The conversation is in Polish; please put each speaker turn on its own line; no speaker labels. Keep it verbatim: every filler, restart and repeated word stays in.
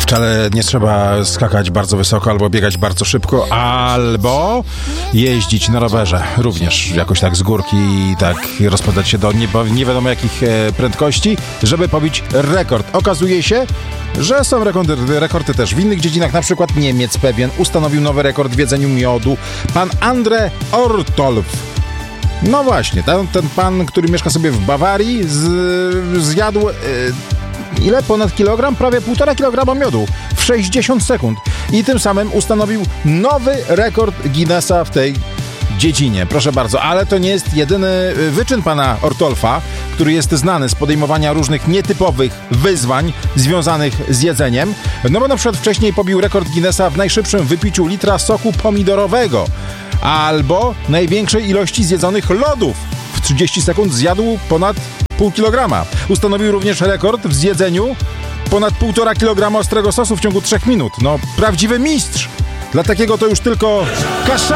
Wcale nie trzeba skakać bardzo wysoko, albo biegać bardzo szybko, albo jeździć na rowerze również jakoś tak z górki i tak rozpędzać się do nie, nie wiadomo jakich e, prędkości, żeby pobić rekord. Okazuje się, że są rekordy, rekordy też w innych dziedzinach, na przykład Niemiec pewien ustanowił nowy rekord w jedzeniu miodu. Pan Andre Ortolf. No właśnie, ten, ten pan, który mieszka sobie w Bawarii, z, zjadł... E, Ile? Ponad kilogram? Prawie półtora kilograma miodu w sześćdziesiąt sekund. I tym samym ustanowił nowy rekord Guinnessa w tej dziedzinie. Proszę bardzo, ale to nie jest jedyny wyczyn pana Ortolfa, który jest znany z podejmowania różnych nietypowych wyzwań związanych z jedzeniem. No bo na przykład wcześniej pobił rekord Guinnessa w najszybszym wypiciu litra soku pomidorowego. Albo największej ilości zjedzonych lodów. W trzydzieści sekund zjadł ponad pół kilograma. Ustanowił również rekord w zjedzeniu ponad półtora kilograma ostrego sosu w ciągu trzech minut. No, prawdziwy mistrz. Dla takiego to już tylko kasza.